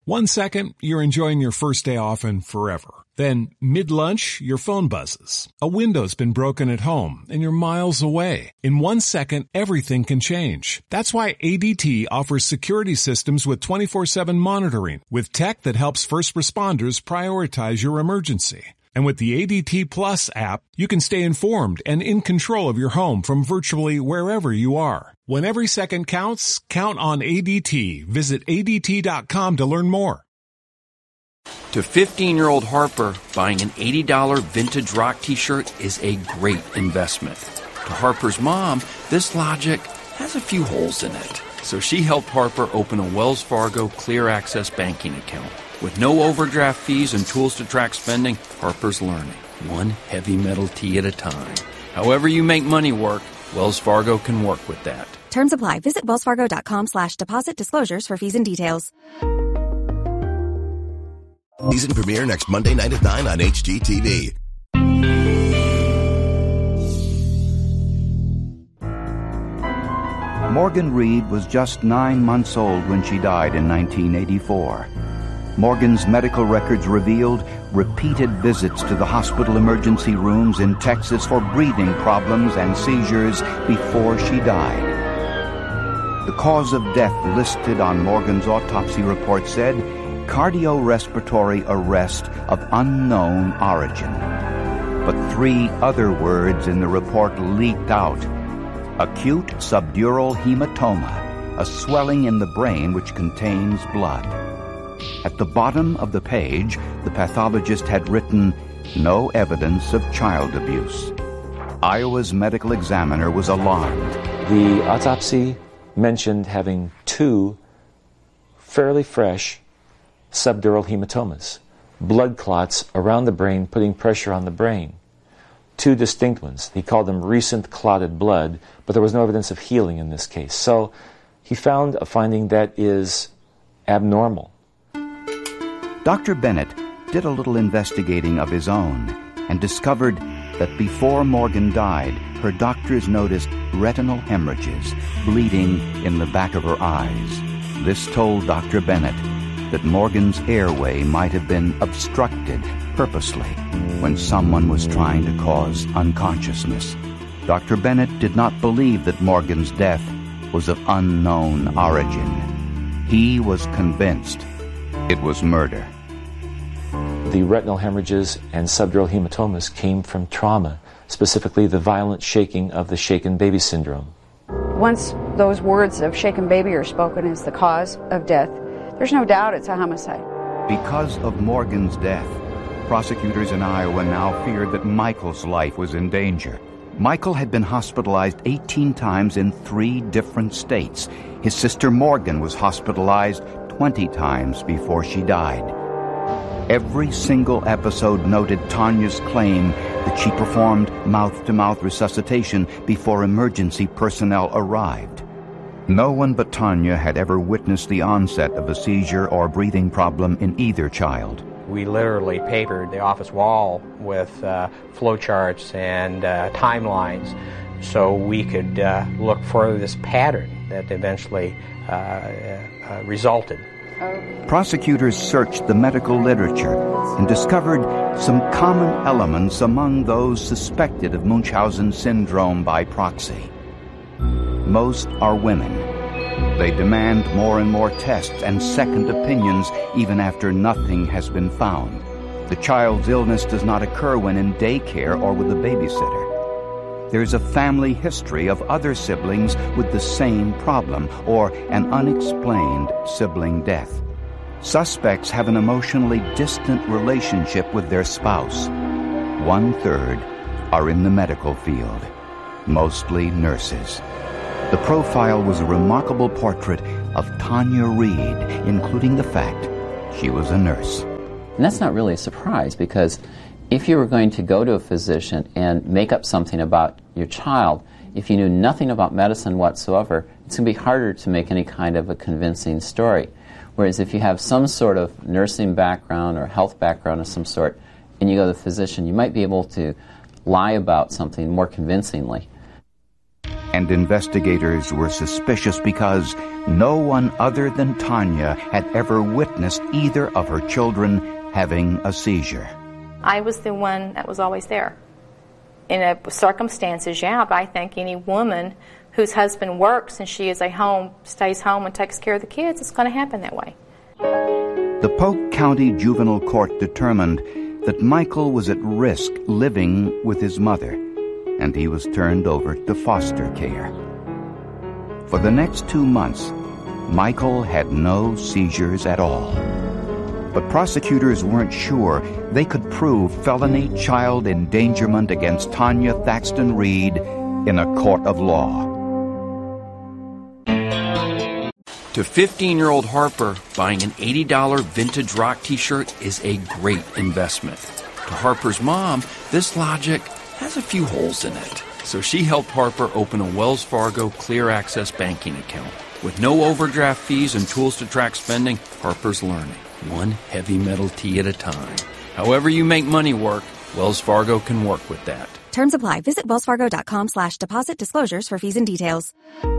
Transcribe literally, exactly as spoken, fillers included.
One second, you're enjoying your first day off and forever. Then, mid-lunch, your phone buzzes. A window's been broken at home, and you're miles away. In one second, everything can change. That's why A D T offers security systems with twenty-four seven monitoring, with tech that helps first responders prioritize your emergency. And with the A D T Plus app, you can stay informed and in control of your home from virtually wherever you are. When every second counts, count on A D T. Visit A D T dot com to learn more. To fifteen-year-old Harper, buying an eighty dollars vintage rock t-shirt is a great investment. To Harper's mom, this logic has a few holes in it. So she helped Harper open a Wells Fargo Clear Access banking account. With no overdraft fees and tools to track spending, Harper's learning, one heavy metal tee at a time. However you make money work, Wells Fargo can work with that. Terms apply. Visit wellsfargo.com slash deposit disclosures for fees and details. Season premiere next Monday night at nine on H G T V. Morgan Reed was just nine months old when she died in nineteen eighty-four. Morgan's medical records revealed repeated visits to the hospital emergency rooms in Texas for breathing problems and seizures before she died. The cause of death listed on Morgan's autopsy report said cardiorespiratory arrest of unknown origin. But three other words in the report leaked out. Acute subdural hematoma, a swelling in the brain which contains blood. At the bottom of the page, the pathologist had written, no evidence of child abuse. Iowa's medical examiner was alarmed. The autopsy mentioned having two fairly fresh subdural hematomas, blood clots around the brain putting pressure on the brain. Two distinct ones. He called them recent clotted blood, but there was no evidence of healing in this case. So he found a finding that is abnormal. Doctor Bennett did a little investigating of his own and discovered that before Morgan died, her doctors noticed retinal hemorrhages, bleeding in the back of her eyes. This told Doctor Bennett that Morgan's airway might have been obstructed purposely when someone was trying to cause unconsciousness. Doctor Bennett did not believe that Morgan's death was of unknown origin. He was convinced it was murder. The retinal hemorrhages and subdural hematomas came from trauma, specifically the violent shaking of the shaken baby syndrome. Once those words of shaken baby are spoken as the cause of death, there's no doubt it's a homicide. Because of Morgan's death, prosecutors in Iowa now feared that Michael's life was in danger. Michael had been hospitalized eighteen times in three different states. His sister Morgan was hospitalized twenty times before she died. Every single episode noted Tanya's claim that she performed mouth-to-mouth resuscitation before emergency personnel arrived. No one but Tanya had ever witnessed the onset of a seizure or breathing problem in either child. We literally papered the office wall with uh, flowcharts and uh, timelines so we could uh, look for this pattern that eventually uh, uh, resulted. Prosecutors searched the medical literature and discovered some common elements among those suspected of Munchausen syndrome by proxy. Most are women. They demand more and more tests and second opinions even after nothing has been found. The child's illness does not occur when in daycare or with a babysitter. There is a family history of other siblings with the same problem or an unexplained sibling death. Suspects have an emotionally distant relationship with their spouse. One-third are in the medical field, mostly nurses. The profile was a remarkable portrait of Tanya Reed, including the fact she was a nurse. And that's not really a surprise, because if you were going to go to a physician and make up something about your child, if you knew nothing about medicine whatsoever, it's going to be harder to make any kind of a convincing story. Whereas if you have some sort of nursing background or health background of some sort, and you go to the physician, you might be able to lie about something more convincingly. And investigators were suspicious because no one other than Tanya had ever witnessed either of her children having a seizure. I was the one that was always there. In a circumstances, yeah, but I think any woman whose husband works and she is a home, stays home and takes care of the kids, it's going to happen that way. The Polk County Juvenile Court determined that Michael was at risk living with his mother, and he was turned over to foster care. For the next two months, Michael had no seizures at all. But prosecutors weren't sure they could prove felony child endangerment against Tanya Thaxton Reed in a court of law. To fifteen-year-old Harper, buying an eighty dollars vintage rock t-shirt is a great investment. To Harper's mom, this logic has a few holes in it. So she helped Harper open a Wells Fargo Clear Access banking account. With no overdraft fees and tools to track spending, Harper's learning, one heavy metal tea at a time. However you make money work, Wells Fargo can work with that. Terms apply. Visit wellsfargo.com slash deposit disclosures for fees and details.